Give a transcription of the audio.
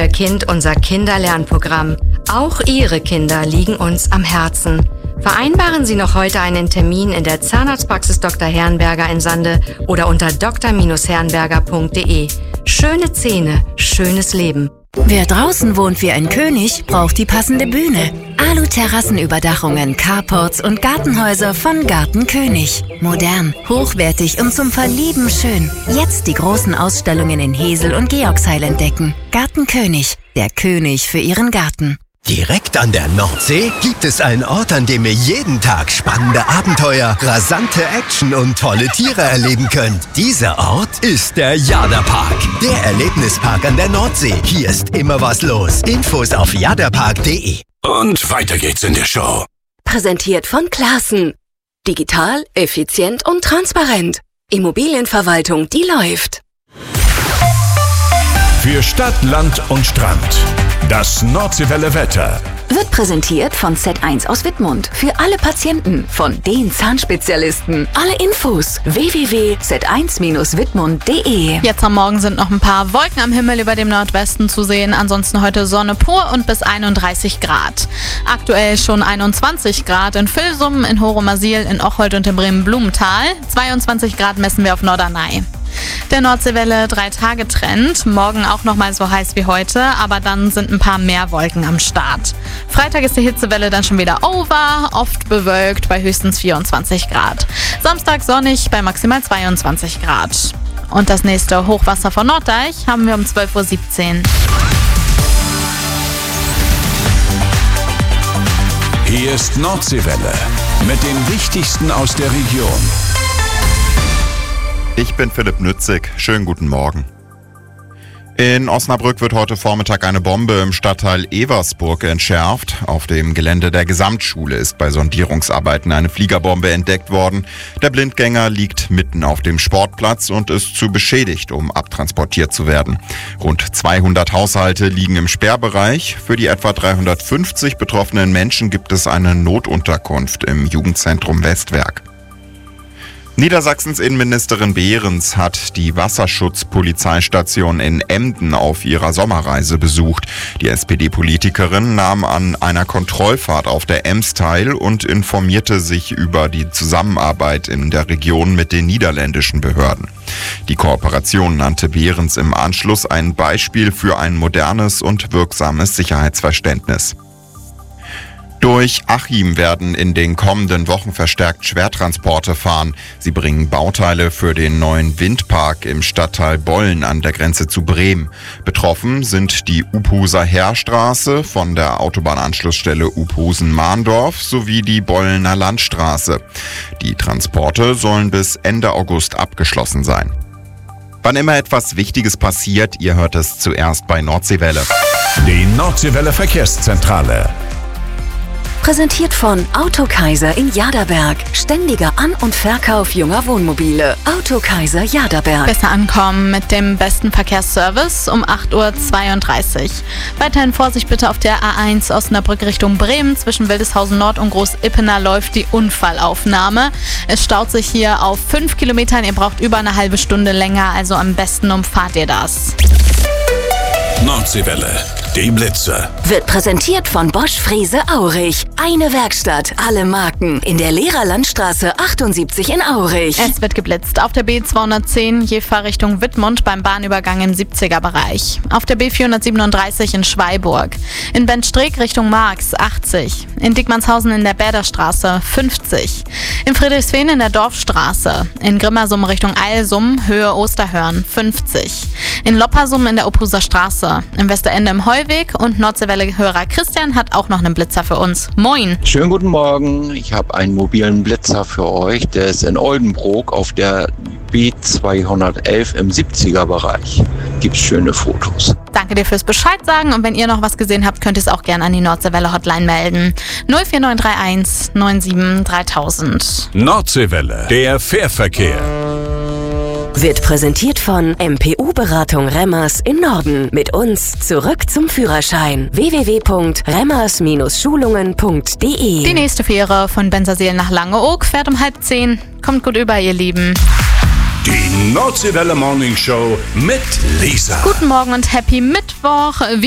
Ihr Kind unser Kinderlernprogramm. Auch Ihre Kinder liegen uns am Herzen. Vereinbaren Sie noch heute einen Termin in der Zahnarztpraxis Dr. Herrenberger in Sande oder unter dr-herrenberger.de. Schöne Zähne, schönes Leben. Wer draußen wohnt wie ein König, braucht die passende Bühne. Alu-Terrassenüberdachungen, Carports und Gartenhäuser von Garten König. Modern, hochwertig und zum Verlieben schön. Jetzt die großen Ausstellungen in Hesel und Georgsheil entdecken. Garten König, der König für Ihren Garten. Direkt an der Nordsee gibt es einen Ort, an dem ihr jeden Tag spannende Abenteuer, rasante Action und tolle Tiere erleben könnt. Dieser Ort ist der Jadapark, der Erlebnispark an der Nordsee. Hier ist immer was los. Infos auf jadapark.de. Und weiter geht's in der Show. Präsentiert von Classen. Digital, effizient und transparent. Immobilienverwaltung, die läuft. Für Stadt, Land und Strand. Das Nordseewelle Wetter. Wird präsentiert von Z1 aus Wittmund. Für alle Patienten, von den Zahnspezialisten. Alle Infos www.z1-wittmund.de. Jetzt am Morgen sind noch ein paar Wolken am Himmel über dem Nordwesten zu sehen. Ansonsten heute Sonne pur und bis 31 Grad. Aktuell schon 21 Grad in Vilsum, in Horomasil, in Ocholt und im Bremen-Blumenthal. 22 Grad messen wir auf Norderney. Der Nordseewelle 3-Tage-Trend. Morgen auch nochmal so heiß wie heute, aber dann sind ein paar mehr Wolken am Start. Freitag ist die Hitzewelle dann schon wieder over, oft bewölkt bei höchstens 24 Grad. Samstag sonnig bei maximal 22 Grad. Und das nächste Hochwasser von Norddeich haben wir um 12:17 Uhr. Hier ist Nordseewelle mit dem Wichtigsten aus der Region. Ich bin Philipp Nützig. Schönen guten Morgen. In Osnabrück wird heute Vormittag eine Bombe im Stadtteil Eversburg entschärft. Auf dem Gelände der Gesamtschule ist bei Sondierungsarbeiten eine Fliegerbombe entdeckt worden. Der Blindgänger liegt mitten auf dem Sportplatz und ist zu beschädigt, um abtransportiert zu werden. Rund 200 Haushalte liegen im Sperrbereich. Für die etwa 350 betroffenen Menschen gibt es eine Notunterkunft im Jugendzentrum Westwerk. Niedersachsens Innenministerin Behrens hat die Wasserschutzpolizeistation in Emden auf ihrer Sommerreise besucht. Die SPD-Politikerin nahm an einer Kontrollfahrt auf der Ems teil und informierte sich über die Zusammenarbeit in der Region mit den niederländischen Behörden. Die Kooperation nannte Behrens im Anschluss ein Beispiel für ein modernes und wirksames Sicherheitsverständnis. Durch Achim werden in den kommenden Wochen verstärkt Schwertransporte fahren. Sie bringen Bauteile für den neuen Windpark im Stadtteil Bollen an der Grenze zu Bremen. Betroffen sind die Uphuser Heerstraße von der Autobahnanschlussstelle Uphusen-Mahndorf sowie die Bollener Landstraße. Die Transporte sollen bis Ende August abgeschlossen sein. Wann immer etwas Wichtiges passiert, ihr hört es zuerst bei Nordseewelle. Die Nordseewelle Verkehrszentrale. Präsentiert von Autokaiser in Jaderberg. Ständiger An- und Verkauf junger Wohnmobile. Autokaiser Jaderberg. Besser ankommen mit dem besten Verkehrsservice um 8:32 Uhr. Weiterhin Vorsicht bitte auf der A1 Osnabrück Richtung Bremen. Zwischen Wildeshausen Nord und Groß-Ippener läuft die Unfallaufnahme. Es staut sich hier auf 5 Kilometern. Ihr braucht über eine halbe Stunde länger, also am besten umfahrt ihr das. Nordseewelle, die Blitze. Wird präsentiert von Bosch Frese Aurich. Eine Werkstatt, alle Marken. In der Lehrerlandstraße 78 in Aurich. Es wird geblitzt. Auf der B210 je Fahrrichtung Wittmund beim Bahnübergang im 70er-Bereich. Auf der B437 in Schweiburg. In Bentstreek Richtung Marx 80. In Dickmannshausen in der Bärderstraße 50. In Friedrichsfehn in der Dorfstraße. In Grimmersum Richtung Eilsum, Höhe Osterhörn 50. In Loppersum in der Uphuser Straße. Im Westerende im Heuweg und Nordseewelle-Hörer Christian hat auch noch einen Blitzer für uns. Moin! Schönen guten Morgen. Ich habe einen mobilen Blitzer für euch. Der ist in Oldenburg auf der B211 im 70er-Bereich. Gibt's schöne Fotos. Danke dir fürs Bescheid sagen und wenn ihr noch was gesehen habt, könnt ihr es auch gerne an die Nordseewelle-Hotline melden. 04931 97 3000. Nordseewelle, der Fährverkehr. Wird präsentiert von MPU-Beratung Remmers im Norden. Mit uns zurück zum Führerschein. www.remmers-schulungen.de. Die nächste Fähre von Bensersiel nach Langeoog fährt um 9:30. Kommt gut über, ihr Lieben. Die Nordseewelle Morning Show mit Lisa. Guten Morgen und Happy Mittwoch.